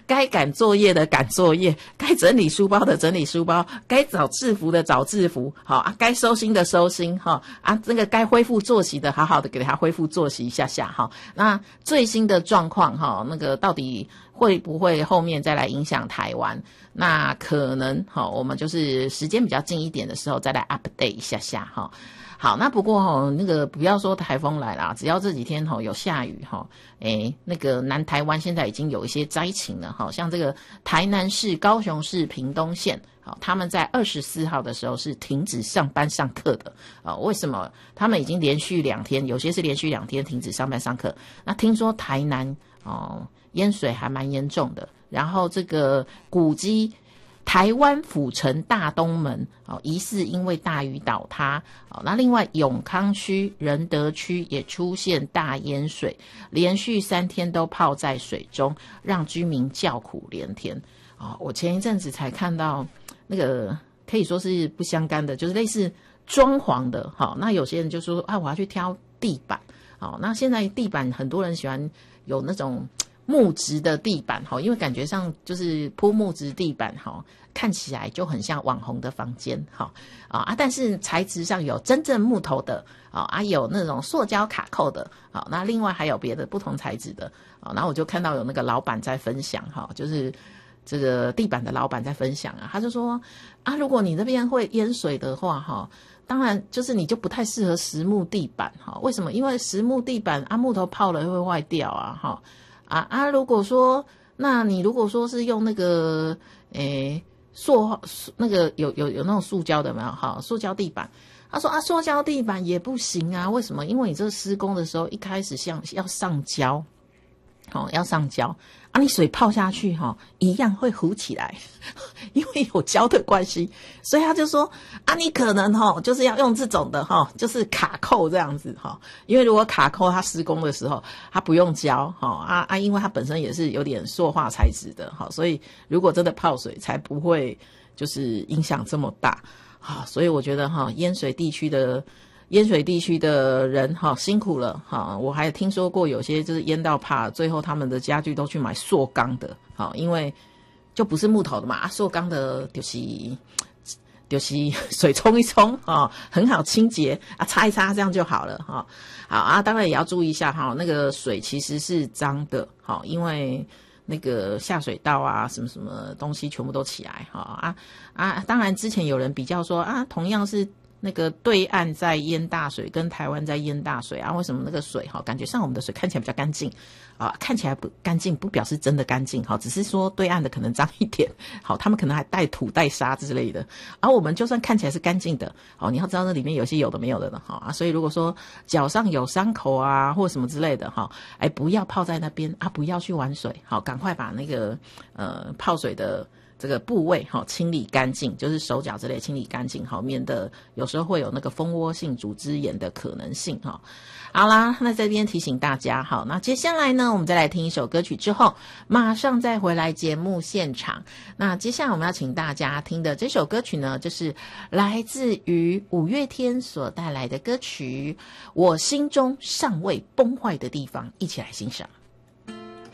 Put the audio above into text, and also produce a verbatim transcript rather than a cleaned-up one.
该赶作业的赶作业，该整理书包的整理书包，该找制服的找制服，好啊，该收心的收心哈啊，这个该恢复作息的，好好的给他恢复作息一下下哈。那最新的状况哈，那个到底会不会后面再来影响台湾？那可能哈，我们就是时间比较近一点的时候再来 update 一下下哈。好，那不过齁，那个不要说台风来啦，只要这几天齁有下雨齁，诶，那个南台湾现在已经有一些灾情了齁，像这个台南市、高雄市、屏东县，好，他们在二十四号的时候是停止上班上课的啊。为什么？他们已经连续两天，有些是连续两天停止上班上课。那听说台南哦淹水还蛮严重的，然后这个古迹。台湾府城大东门哦，疑似因为大雨倒塌哦。那另外永康区、仁德区也出现大淹水，连续三天都泡在水中，让居民叫苦连天哦。我前一阵子才看到那个可以说是不相干的，就是类似装潢的哈、哦。那有些人就说啊，我要去挑地板哦。那现在地板很多人喜欢有那种。木质的地板哈，因为感觉上就是铺木质地板哈，看起来就很像网红的房间哈啊，但是材质上有真正木头的啊，啊有那种塑胶卡扣的啊，那另外还有别的不同材质的啊，然后我就看到有那个老板在分享哈，就是这个地板的老板在分享啊，他就说啊，如果你那边会淹水的话哈。当然，就是你就不太适合实木地板哈？为什么？因为实木地板啊，木头泡了会坏掉啊哈。啊啊！如果说，那你如果说是用那个，诶，塑那个有有有那种塑胶的没有？哈，塑胶地板。他说啊，塑胶地板也不行啊。为什么？因为你这施工的时候一开始像要上胶，哦，要上胶啊，你水泡下去哈、哦，一样会糊起来，因为有胶的关系，所以他就说啊，你可能哈、哦，就是要用这种的哈、哦，就是卡扣这样子哈、哦，因为如果卡扣它施工的时候，它不用胶哈、哦、啊啊，因为它本身也是有点塑化材质的哈、哦，所以如果真的泡水，才不会就是影响这么大啊，所以我觉得哈、哦，淹水地区的。淹水地区的人哈辛苦了哈，我还听说过有些就是淹到怕，最后他们的家具都去买塑钢的，好，因为就不是木头的嘛，啊，塑钢的就是就是水冲一冲啊，很好清洁啊，擦一擦这样就好了哈。好啊，当然也要注意一下哈，那个水其实是脏的，好，因为那个下水道啊，什么什么东西全部都起来哈啊啊，当然之前有人比较说啊，同样是。那个对岸在淹大水，跟台湾在淹大水啊？为什么那个水哈，感觉上我们的水看起来比较干净啊？看起来不干净，不表示真的干净哈，只是说对岸的可能脏一点，好，他们可能还带土带沙之类的，而、啊、我们就算看起来是干净的，好，你要知道那里面有些有的没有的呢，哈啊，所以如果说脚上有伤口啊，或什么之类的哈，哎，不要泡在那边啊，不要去玩水，好，赶快把那个呃泡水的。这个部位哈清理干净，就是手脚之类清理干净，好，免得有时候会有那个蜂窝性组织炎的可能性哈。好啦，那这边提醒大家，好，那接下来呢，我们再来听一首歌曲之后，马上再回来节目现场。那接下来我们要请大家听的这首歌曲呢，就是来自于五月天所带来的歌曲《我心中尚未崩坏的地方》，一起来欣赏。